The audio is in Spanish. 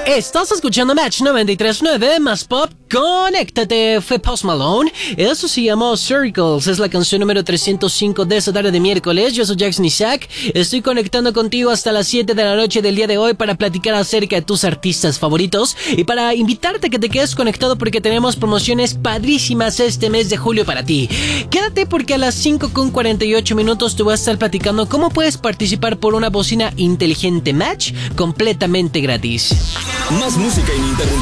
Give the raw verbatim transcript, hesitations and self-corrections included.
Estás escuchando Match noventa y tres punto nueve más pop. Conéctate, fue Post Malone. Eso se llamó Circles. Es la canción número trescientos cinco de esta tarde de miércoles. Yo soy Jackson Isaac. Estoy conectando contigo hasta las siete de la noche del día de hoy para platicar acerca de tus artistas favoritos y para invitarte a que te quedes conectado porque tenemos promociones padrísimas este mes de julio para ti. Quédate porque a las cinco con cuarenta y ocho minutos te voy a estar platicando cómo puedes participar por una bocina inteligente Match completamente gratis. Más música ininterrumpida.